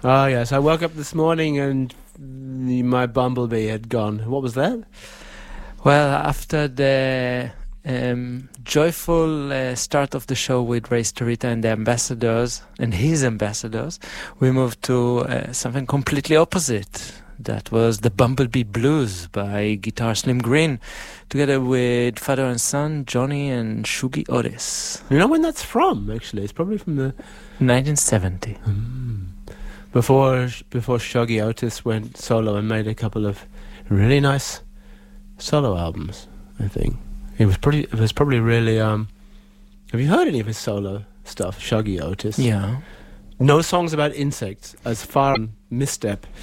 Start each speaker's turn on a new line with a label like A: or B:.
A: Oh, yes. I woke up this morning and my bumblebee had gone. What was that?
B: Well, after the joyful start of the show with Ray Starita and the ambassadors and his ambassadors, we moved to something completely opposite. That was the Bumblebee Blues by Guitar Slim Green, together with father and son, Johnny and Shuggy Otis.
A: You know when that's from, actually? It's probably from the
B: 1970.
A: Before Shuggy Otis went solo and made a couple of really nice solo albums, I think. It was probably really have you heard any of his solo stuff, Shuggy Otis?
B: Yeah.
A: No songs about insects, as far misstep